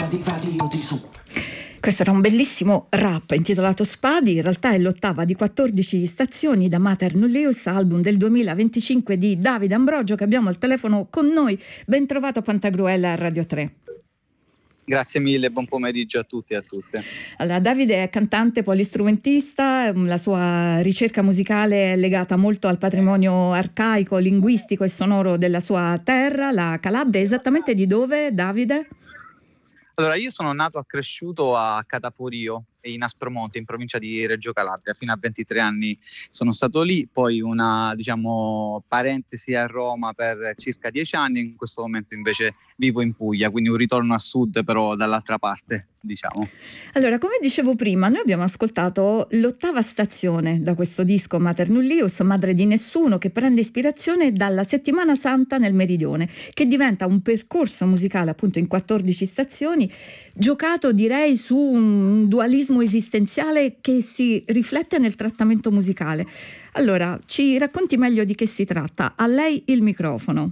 vadi, io ti su. Questo era un bellissimo rap intitolato Spadi, in realtà è l'ottava di 14 stazioni da Mater Nullius, album del 2025 di Davide Ambrogio, che abbiamo al telefono con noi. Ben trovato a Pantagruela a Radio 3. Grazie mille, buon pomeriggio a tutti e a tutte. Allora, Davide è cantante, polistrumentista, la sua ricerca musicale è legata molto al patrimonio arcaico, linguistico e sonoro della sua terra, la Calabria. Esattamente di dove, Davide? Allora, io sono nato e cresciuto a Catapurio, in Aspromonte, in provincia di Reggio Calabria. Fino a 23 anni sono stato lì, poi una, parentesi a Roma per circa 10 anni. In questo momento invece vivo in Puglia, quindi un ritorno a sud, però dall'altra parte, diciamo. Allora, come dicevo prima, noi abbiamo ascoltato l'ottava stazione da questo disco Mater Nullius, Madre di Nessuno, che prende ispirazione dalla Settimana Santa nel Meridione, che diventa un percorso musicale appunto in 14 stazioni, giocato direi su un dualismo esistenziale che si riflette nel trattamento musicale. Allora, ci racconti meglio di che si tratta? A lei il microfono.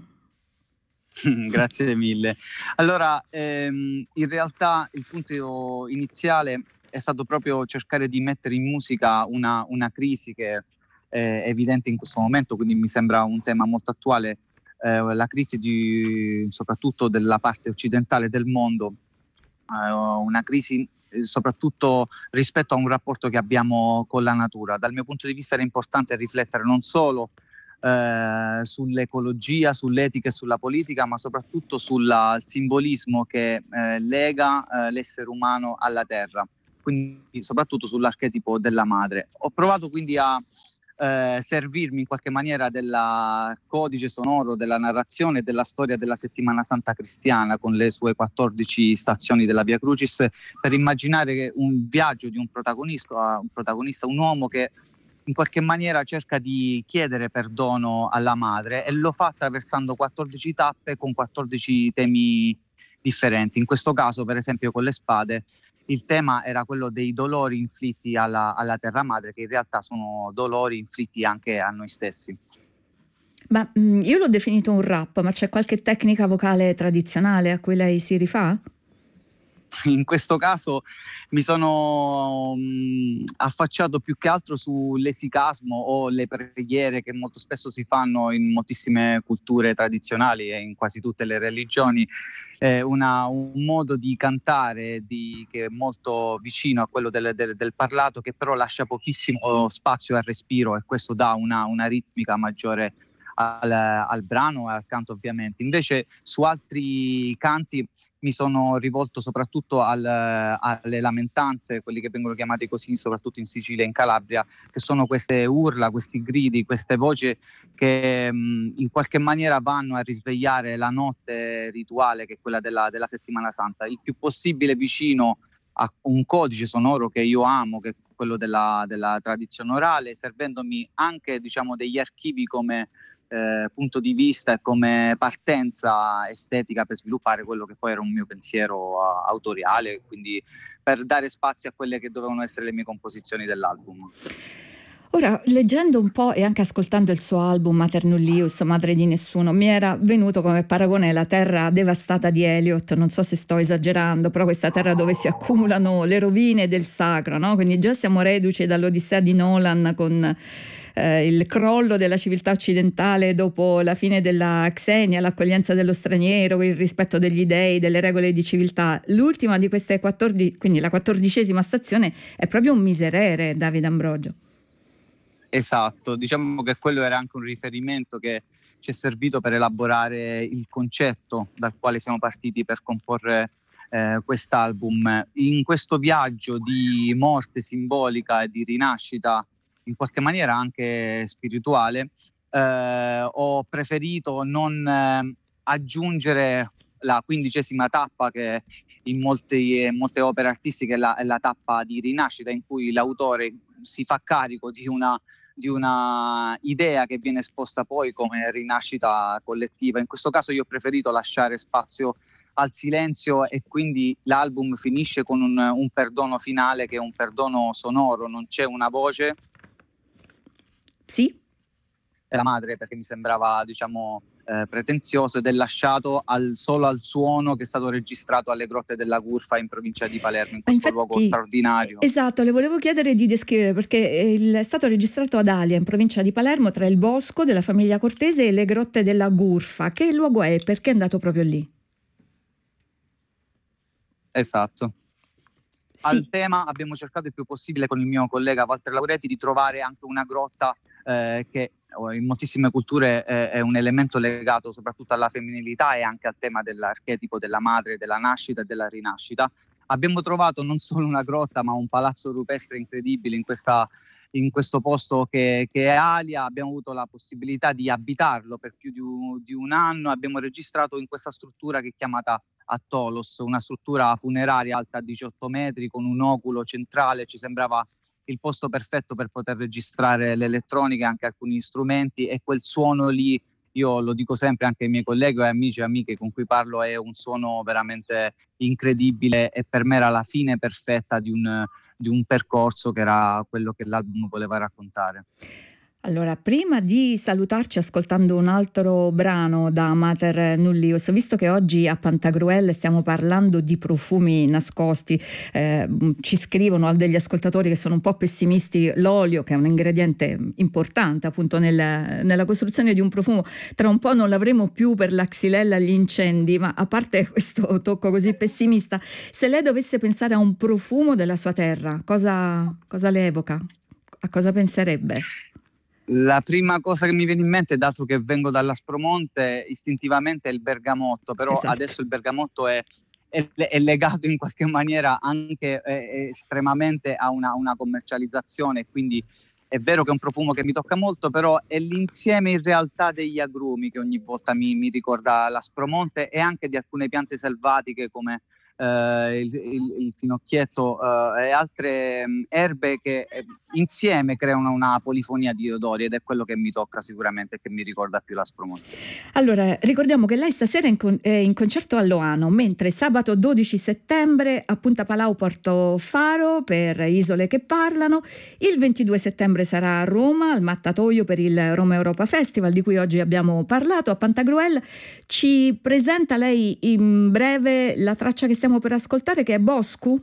Grazie mille. Allora, in realtà il punto iniziale è stato proprio cercare di mettere in musica una crisi che è evidente in questo momento, quindi mi sembra un tema molto attuale, la crisi soprattutto della parte occidentale del mondo, una crisi soprattutto rispetto a un rapporto che abbiamo con la natura. Dal mio punto di vista era importante riflettere non solo sull'ecologia, sull'etica e sulla politica, ma soprattutto sul simbolismo che lega l'essere umano alla terra, quindi soprattutto sull'archetipo della madre. Ho provato quindi a servirmi in qualche maniera del codice sonoro, della narrazione e della storia della Settimana Santa cristiana con le sue 14 stazioni della Via Crucis, per immaginare un viaggio di un protagonista, un uomo che in qualche maniera cerca di chiedere perdono alla madre, e lo fa attraversando 14 tappe con 14 temi differenti. In questo caso, per esempio, con le spade, il tema era quello dei dolori inflitti alla terra madre, che in realtà sono dolori inflitti anche a noi stessi. Ma io l'ho definito un rap, ma c'è qualche tecnica vocale tradizionale a cui lei si rifà? In questo caso mi sono affacciato più che altro sull'esicasmo o le preghiere che molto spesso si fanno in moltissime culture tradizionali e in quasi tutte le religioni, un modo di cantare che è molto vicino a quello del parlato, che però lascia pochissimo spazio al respiro, e questo dà una ritmica maggiore al brano e al canto, ovviamente. Invece su altri canti mi sono rivolto soprattutto alle lamentanze, quelli che vengono chiamati così soprattutto in Sicilia e in Calabria, che sono queste urla, questi gridi, queste voci che in qualche maniera vanno a risvegliare la notte rituale, che è quella della Settimana Santa, il più possibile vicino a un codice sonoro che io amo, che è quello della tradizione orale, servendomi anche degli archivi come punto di vista e come partenza estetica per sviluppare quello che poi era un mio pensiero autoriale, quindi per dare spazio a quelle che dovevano essere le mie composizioni dell'album. Ora, leggendo un po' e anche ascoltando il suo album Mater Nullius, Madre di Nessuno, mi era venuto come paragone la terra devastata di Eliot. Non so se sto esagerando, però questa terra dove si accumulano le rovine del sacro, no? Quindi già siamo reduci dall'Odissea di Nolan con il crollo della civiltà occidentale dopo la fine della Xenia, l'accoglienza dello straniero, il rispetto degli dei, delle regole di civiltà. L'ultima di queste 14, quindi la 14ª stazione, è proprio un miserere, Davide Ambrogio. Esatto, diciamo che quello era anche un riferimento che ci è servito per elaborare il concetto dal quale siamo partiti per comporre quest'album. In questo viaggio di morte simbolica e di rinascita, in qualche maniera anche spirituale, ho preferito non aggiungere la 15ª tappa, che in molte opere artistiche è la tappa di rinascita, in cui l'autore si fa carico di una idea che viene esposta poi come rinascita collettiva. In questo caso io ho preferito lasciare spazio al silenzio, e quindi l'album finisce con un perdono finale che è un perdono sonoro, non c'è una voce. Sì? È la madre, perché mi sembrava pretenzioso, ed è lasciato solo al suono che è stato registrato alle Grotte della Gurfa in provincia di Palermo, in questo luogo straordinario. Esatto, le volevo chiedere di descrivere, perché è stato registrato ad Alia, in provincia di Palermo, tra il bosco della famiglia Cortese e le Grotte della Gurfa. Che luogo è? Perché è andato proprio lì? Esatto. Sì. Al tema abbiamo cercato il più possibile con il mio collega Walter Lauretti di trovare anche una grotta che in moltissime culture è un elemento legato soprattutto alla femminilità e anche al tema dell'archetipo della madre, della nascita e della rinascita. Abbiamo trovato non solo una grotta, ma un palazzo rupestre incredibile in questo posto che è Alia. Abbiamo avuto la possibilità di abitarlo per più di un anno. Abbiamo registrato in questa struttura che è chiamata Attolos, una struttura funeraria alta 18 metri con un oculo centrale. Ci sembrava il posto perfetto per poter registrare l'elettronica e anche alcuni strumenti, e quel suono lì, io lo dico sempre anche ai miei colleghi e amici e amiche con cui parlo, è un suono veramente incredibile, e per me era la fine perfetta di un percorso che era quello che l'album voleva raccontare. Allora, prima di salutarci ascoltando un altro brano da Mater Nullius, visto che oggi a Pantagruel stiamo parlando di profumi nascosti, ci scrivono degli ascoltatori che sono un po' pessimisti, l'olio, che è un ingrediente importante appunto nella costruzione di un profumo, tra un po' non l'avremo più per la xylella agli incendi, ma a parte questo tocco così pessimista, se lei dovesse pensare a un profumo della sua terra, cosa le evoca? A cosa penserebbe? La prima cosa che mi viene in mente, dato che vengo dall'Aspromonte, istintivamente è il bergamotto, però Esatto. adesso il bergamotto è legato in qualche maniera anche estremamente a una commercializzazione, quindi è vero che è un profumo che mi tocca molto, però è l'insieme in realtà degli agrumi che ogni volta mi ricorda l'Aspromonte, e anche di alcune piante selvatiche come il finocchietto e altre erbe che insieme creano una polifonia di odori, ed è quello che mi tocca sicuramente e che mi ricorda più l'Aspromonte. Allora, ricordiamo che lei stasera è in concerto a Loano, mentre sabato 12 settembre a Punta Palau Portofaro per Isole che Parlano, il 22 settembre sarà a Roma al Mattatoio per il Roma Europa Festival di cui oggi abbiamo parlato. A Pantagruel ci presenta lei in breve la traccia che stiamo per ascoltare, che è Boscu?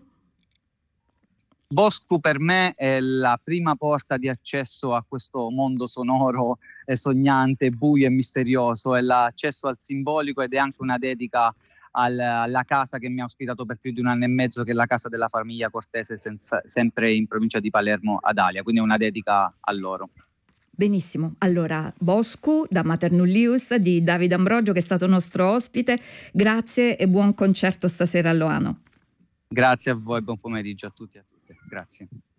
Boscu per me è la prima porta di accesso a questo mondo sonoro e sognante, buio e misterioso, è l'accesso al simbolico, ed è anche una dedica alla casa che mi ha ospitato per più di un anno e mezzo, che è la casa della famiglia Cortese, sempre in provincia di Palermo ad Alia, quindi è una dedica a loro. Benissimo, allora Boscu da Mater Nullius di Davide Ambrogio, che è stato nostro ospite, grazie e buon concerto stasera a Loano. Grazie a voi, buon pomeriggio a tutti e a tutte, grazie.